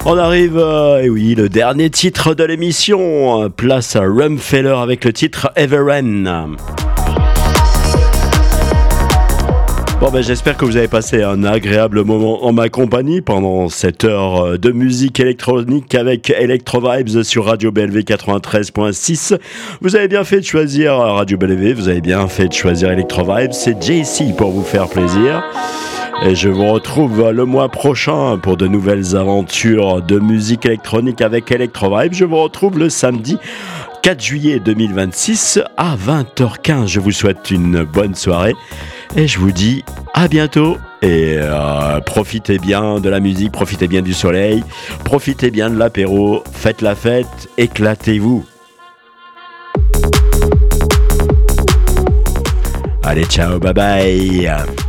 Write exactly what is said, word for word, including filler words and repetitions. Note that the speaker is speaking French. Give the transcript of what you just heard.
On arrive, euh, et oui, le dernier titre de l'émission. Place à Rumfeller avec le titre Everen. Bon ben j'espère que vous avez passé un agréable moment en ma compagnie pendant cette heure de musique électronique avec Electro Vibes sur Radio B L V quatre-vingt-treize point six. Vous avez bien fait de choisir Radio B L V, vous avez bien fait de choisir Electro Vibes. C'est J C pour vous faire plaisir. Et je vous retrouve le mois prochain pour de nouvelles aventures de musique électronique avec Electro Vibes. Je vous retrouve le samedi quatre juillet deux mille vingt-six à vingt heures quinze. Je vous souhaite une bonne soirée et je vous dis à bientôt. Et euh, profitez bien de la musique, profitez bien du soleil, profitez bien de l'apéro, faites la fête, éclatez-vous. Allez, ciao, bye bye.